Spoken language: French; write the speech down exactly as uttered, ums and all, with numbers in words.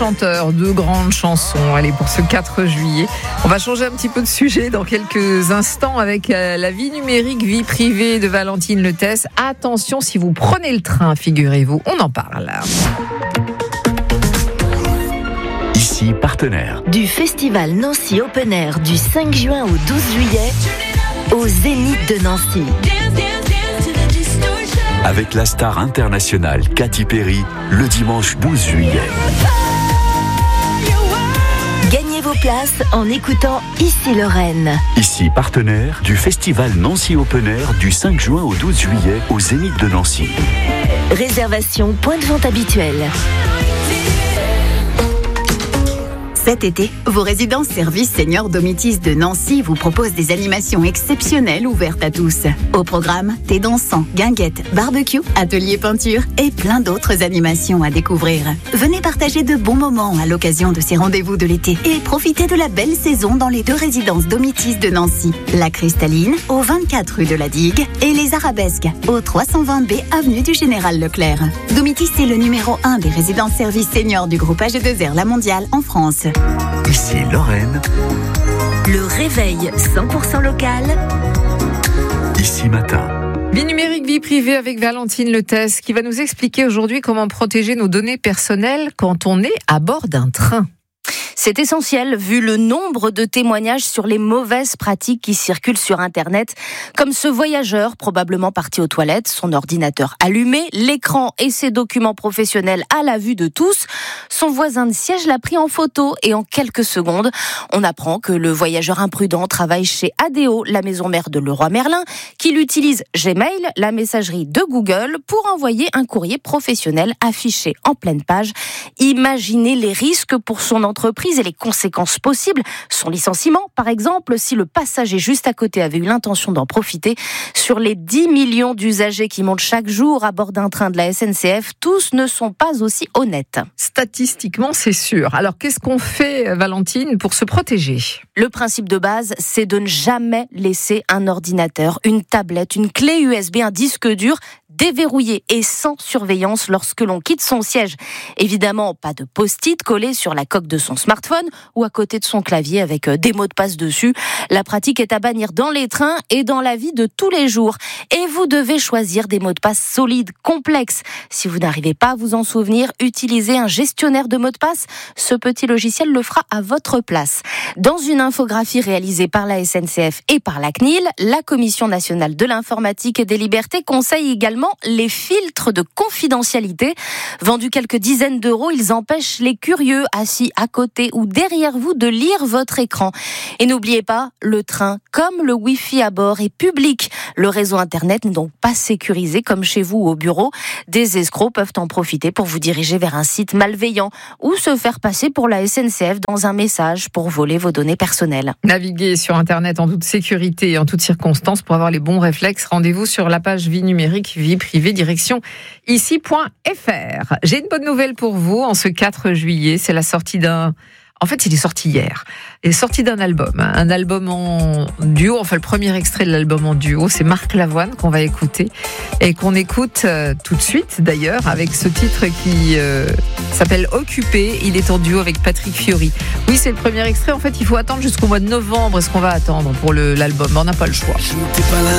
chanteurs, deux grandes chansons. Allez, pour ce quatre juillet, on va changer un petit peu de sujet dans quelques instants avec la vie numérique, vie privée de Valentine Letès. Attention, si vous prenez le train, figurez-vous, on en parle. Ici, partenaire. Du festival Nancy Open Air du cinq juin au douze juillet au Zénith de Nancy. Avec la star internationale Katy Perry, le dimanche douze juillet. Gagnez vos places en écoutant Ici Lorraine. Ici, partenaire du festival Nancy Open Air du cinq juin au douze juillet au Zénith de Nancy. Réservation point de vente habituel. Cet été, vos résidences services seniors Domitis de Nancy vous proposent des animations exceptionnelles ouvertes à tous. Au programme, thé dansant, guinguettes, barbecue, atelier peinture et plein d'autres animations à découvrir. Venez partager de bons moments à l'occasion de ces rendez-vous de l'été et profitez de la belle saison dans les deux résidences Domitis de Nancy. La Cristalline, au vingt-quatre rue de la Digue, et les Arabesques, au trois cent vingt B avenue du Général Leclerc. Domitis est le numéro un des résidences services seniors du groupe H deux R La Mondiale en France. Ici Lorraine. Le réveil cent pour cent local. Ici matin. Vie numérique, vie privée avec Valentine Letès qui va nous expliquer aujourd'hui comment protéger nos données personnelles quand on est à bord d'un train. C'est essentiel vu le nombre de témoignages sur les mauvaises pratiques qui circulent sur Internet, comme ce voyageur probablement parti aux toilettes, son ordinateur allumé, l'écran et ses documents professionnels à la vue de tous. Son voisin de siège l'a pris en photo et en quelques secondes, on apprend que le voyageur imprudent travaille chez Adeo, la maison mère de Leroy Merlin, qu'il utilise Gmail, la messagerie de Google, pour envoyer un courrier professionnel affiché en pleine page. Imaginez les risques pour son entreprise et les conséquences possibles. Son licenciement, par exemple, si le passager juste à côté avait eu l'intention d'en profiter. Sur les dix millions d'usagers qui montent chaque jour à bord d'un train de la S N C F, tous ne sont pas aussi honnêtes. Statistiquement, c'est sûr. Alors, qu'est-ce qu'on fait, Valentine, pour se protéger ? Le principe de base, c'est de ne jamais laisser un ordinateur, une tablette, une clé U S B, un disque dur déverrouillé et sans surveillance lorsque l'on quitte son siège. Évidemment, pas de post-it collé sur la coque de son smartphone ou à côté de son clavier avec des mots de passe dessus. La pratique est à bannir dans les trains et dans la vie de tous les jours. Et vous devez choisir des mots de passe solides, complexes. Si vous n'arrivez pas à vous en souvenir, utilisez un gestionnaire de mots de passe. Ce petit logiciel le fera à votre place. Dans une infographie réalisée par la S N C F et par la C N I L, la Commission nationale de l'informatique et des libertés conseille également les filtres de confidentialité. Vendus quelques dizaines d'euros, ils empêchent les curieux assis à côté ou derrière vous de lire votre écran. Et n'oubliez pas, le train, comme le Wi-Fi à bord, est public. Le réseau Internet n'est donc pas sécurisé comme chez vous ou au bureau. Des escrocs peuvent en profiter pour vous diriger vers un site malveillant ou se faire passer pour la S N C F dans un message pour voler vos données personnelles. Naviguez sur Internet en toute sécurité et en toutes circonstances pour avoir les bons réflexes. Rendez-vous sur la page Vie numérique, vie privée, direction ici point f r. J'ai une bonne nouvelle pour vous en ce quatre juillet. C'est la sortie d'un... En fait, il est sorti hier. Il est sorti d'un album. Un album en duo. Enfin, le premier extrait de l'album en duo, c'est Marc Lavoine qu'on va écouter. Et qu'on écoute euh, tout de suite, d'ailleurs, avec ce titre qui euh, s'appelle Occupé. Il est en duo avec Patrick Fiori. Oui, c'est le premier extrait. En fait, il faut attendre jusqu'au mois de novembre. Est-ce qu'on va attendre pour le, l'album ? On n'a pas le choix. Je n'étais pas là